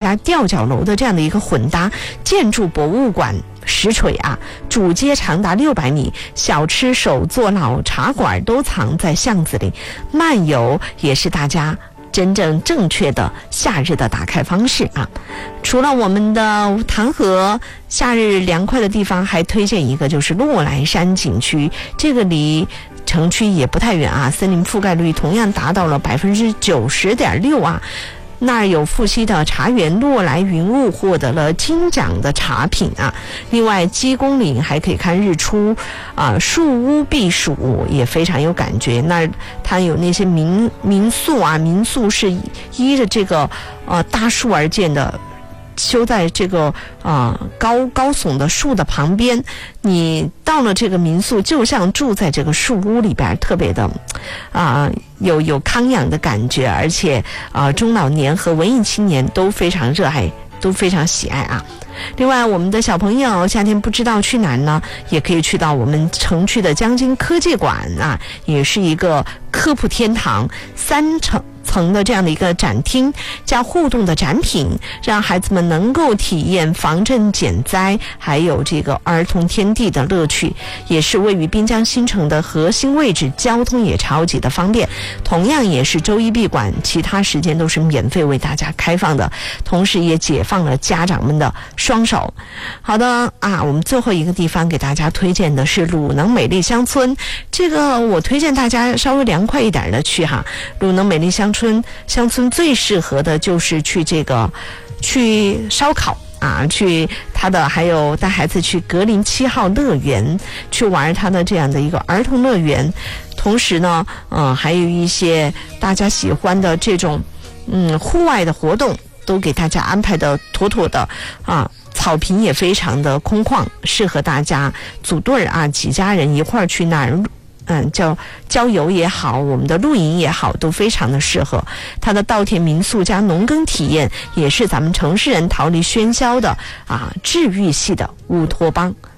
加吊脚楼的这样的一个混搭建筑博物馆实锤啊，主街长达600米，小吃手作老茶馆都藏在巷子里，漫游也是大家真正正确的夏日的打开方式啊。除了我们的唐河夏日凉快的地方，还推荐一个就是洛莱山景区，这个离城区也不太远啊，森林覆盖率同样达到了 90.6% 啊。那儿有富硒的茶园洛莱云雾获得了金奖的茶品啊。另外鸡公岭还可以看日出啊，树屋避暑也非常有感觉。那它有那些民宿啊，民宿是依着这个大树而建的，修在这个高耸的树的旁边，你到了这个民宿就像住在这个树屋里边，特别的有康养的感觉，而且中老年和文艺青年都非常热爱，都非常喜爱啊。另外我们的小朋友夏天不知道去哪呢，也可以去到我们城区的江津科技馆啊，也是一个科普天堂，3层的这样的一个展厅加互动的展品，让孩子们能够体验防震减灾还有这个儿童天地的乐趣，也是位于滨江新城的核心位置，交通也超级的方便，同样也是周一闭馆，其他时间都是免费为大家开放的，同时也解放了家长们的双手。好的啊，我们最后一个地方给大家推荐的是鲁能美丽乡村，这个我推荐大家稍微凉快一点的去哈。鲁能美丽乡村最适合的就是去烧烤啊，去他的还有带孩子去格林7号乐园去玩他的这样的一个儿童乐园，同时呢还有一些大家喜欢的这种户外的活动都给大家安排的妥妥的啊。草坪也非常的空旷，适合大家组队啊，几家人一块儿去那儿郊游也好，我们的露营也好，都非常的适合。它的稻田民宿加农耕体验，也是咱们城市人逃离喧嚣的治愈系的乌托邦。